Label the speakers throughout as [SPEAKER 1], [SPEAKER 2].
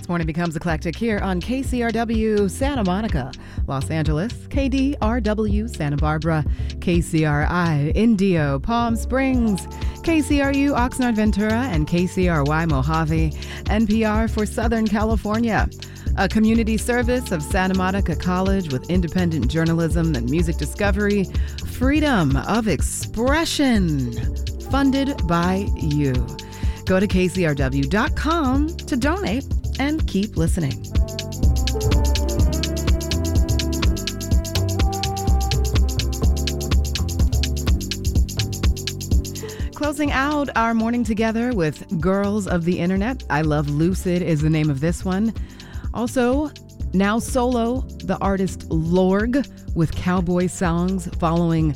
[SPEAKER 1] Morning Becomes Eclectic here on KCRW Santa Monica, Los Angeles, KDRW Santa Barbara, KCRI Indio Palm Springs, KCRU Oxnard Ventura, and KCRY Mojave, NPR for Southern California. A community service of Santa Monica College with independent journalism and music discovery, freedom of expression, funded by you. Go to kcrw.com to donate and keep listening. Closing out our morning together with Girls of the Internet. I Love Lucid is the name of this one. Also, now solo, the artist Lorg with Cowboy Songs following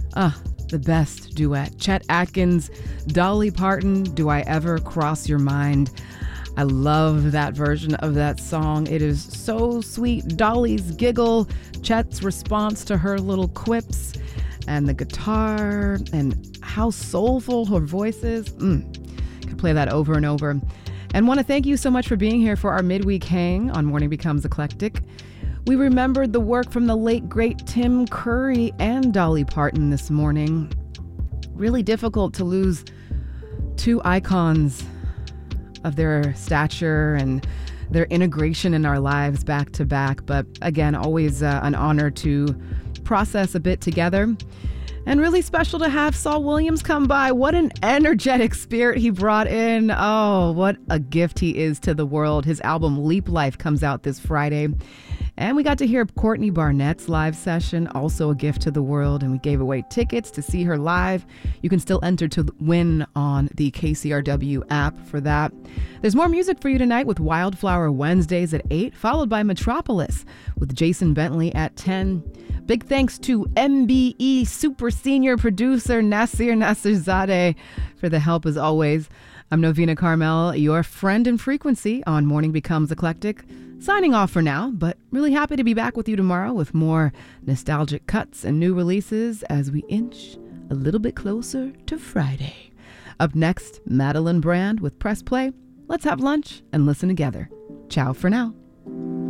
[SPEAKER 1] the best duet. Chet Atkins, Dolly Parton, Do I Ever Cross Your Mind? I love that version of that song. It is so sweet. Dolly's giggle, Chet's response to her little quips, and the guitar, and how soulful her voice is. Could play that over and over. And want to thank you so much for being here for our midweek hang on Morning Becomes Eclectic. We remembered the work from the late, great Tim Curry and Dolly Parton this morning. Really difficult to lose two icons of their stature and their integration in our lives back to back. But again, always an honor to process a bit together. And really special to have Saul Williams come by. What an energetic spirit he brought in. Oh, what a gift he is to the world. His album Leap Life comes out this Friday. And we got to hear Courtney Barnett's live session, also a gift to the world. And we gave away tickets to see her live. You can still enter to win on the KCRW app for that. There's more music for you tonight with Wildflower Wednesdays at 8, followed by Metropolis with Jason Bentley at 10. Big thanks to MBE super senior producer Nasir Nasirzadeh for the help as always. I'm Novena Carmel, your friend in frequency on Morning Becomes Eclectic. Signing off for now, but really happy to be back with you tomorrow with more nostalgic cuts and new releases as we inch a little bit closer to Friday. Up next, Madeline Brand with Press Play. Let's have lunch and listen together. Ciao for now.